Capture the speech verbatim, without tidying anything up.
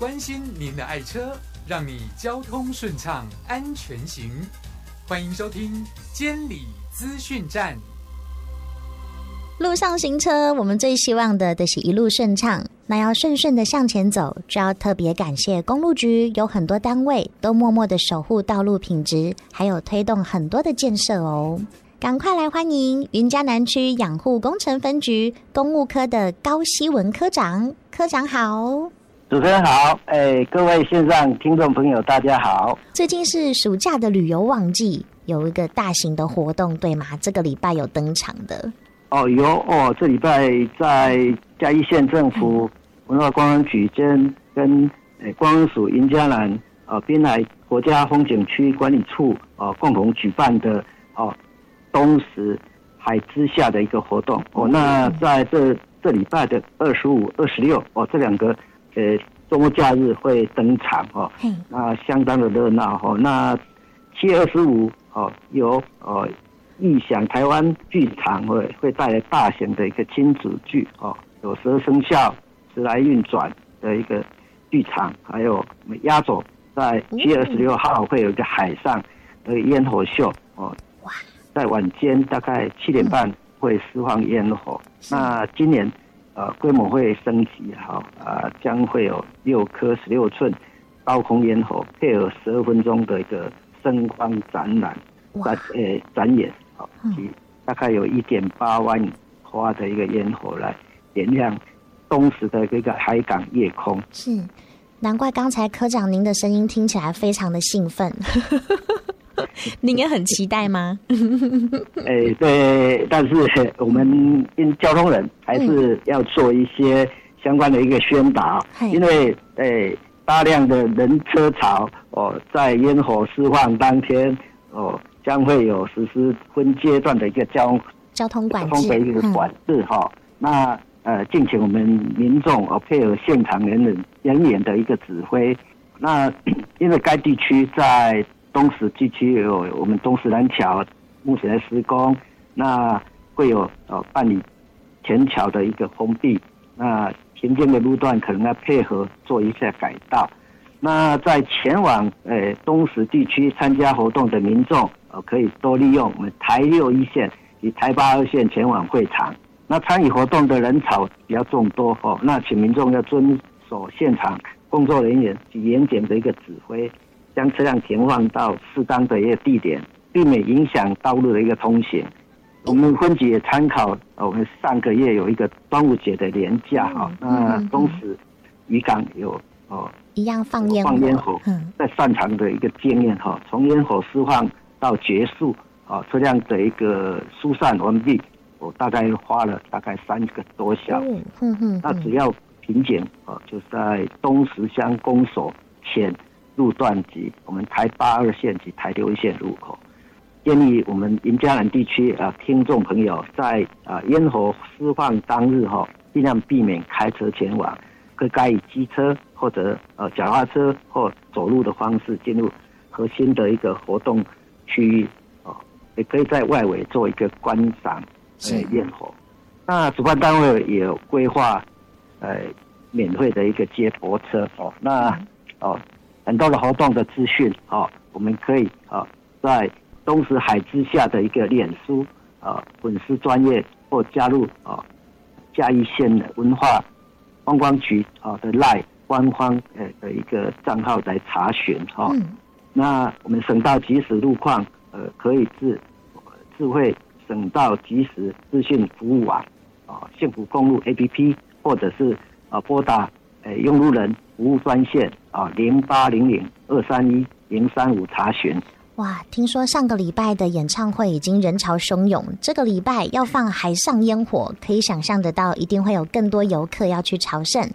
关心您的爱车，让你交通顺畅安全行。欢迎收听监理资讯站。 路上行车，我们最希望的就是一路顺畅。那要顺顺的向前走，就要特别感谢公路局，有很多单位都默默的守护道路品质，还有推动很多的建设哦。赶快来欢迎云嘉南区养护工程分局公务科的高希文科长。科长好。 主持人好，哎，各位线上听众朋友大家好。 最近是暑假的旅游旺季，有一个大型的活动对吗？这个礼拜有登场的。 哦，有哦，这礼拜在嘉义县政府文化观光局兼跟诶观光署云嘉南呃滨海国家风景区管理处呃共同举办的哦东石海之下的一个活动哦。那在这这礼拜的二十五、二十六哦这两个呃周末假日会登场哦，那相当的热闹哦。那七月二十五哦有呃。异想台湾剧场会会带来大型的一个亲子剧哦，有十二生肖、时来运转的一个剧场，还有压轴在七月二十六号会有一个海上的烟火秀哦，在晚间大概七点半会释放烟火。那今年呃规模会升级哈啊、呃，将会有六颗十六寸高空烟火，配合十二分钟的一个声光展览展呃展演。大概有一点八万花的一个烟火来点亮东石的这个海港夜空。 是，难怪刚才科长您的声音听起来非常的兴奋。您也很期待吗？ 哎，对，但是我们因交通人还是要做一些相关的一个宣导，嗯、因为哎大量的人车潮哦，在烟火释放当天哦。将会有实施分阶段的一个交交通管制， 交通的一个管制哈、嗯。那呃，敬请我们民众哦配合现场人人人员的一个指挥。那因为该地区在东石地区有我们东石南桥目前在施工，那会有呃办理前桥的一个封闭，那行经的路段可能要配合做一下改道。那在前往呃东石地区参加活动的民众。呃，可以多利用我们台六一线及台八二线前往会场。那参与活动的人潮比较众多哦，那请民众要遵守现场工作人员及严检的一个指挥，将车辆停放到适当的一个地点，避免影响道路的一个通行。我们分局也参考，呃，我们上个月有一个端午节的连假哈、嗯，那东石渔港有哦一样放烟火， 放烟火，在擅长的一个经验哈，从烟火释放到结束啊，车辆的一个疏散完毕，我大概花了大概三个多小时。嗯嗯嗯、那只要瓶颈啊，就在东石乡公所前路段及我们台八二线及台六一线路口。建议我们云嘉南地区啊听众朋友在啊烟火释放当日哈、啊，尽量避免开车前往，可改以机车或者呃脚踏车或走路的方式进入核心的一个活动区域哦，也可以在外围做一个观赏呃烟火。那主办单位也有规划呃免费的一个接驳车哦。那哦很多的活动的资讯哦，我们可以啊、哦、在东石海之下的一个脸书啊粉丝专页或加入啊、哦、嘉义县的文化观光局啊的 LINE 官方呃的一个账号来查询哈。哦嗯那我们省道即时路况，呃，可以自智慧省道即时资讯服务网啊，幸福公路 A P P， 或者是啊拨打呃用路人服务专线啊零八零零二三一零三五查询。 哇，听说上个礼拜的演唱会已经人潮汹涌，这个礼拜要放海上烟火，可以想象得到一定会有更多游客要去朝圣。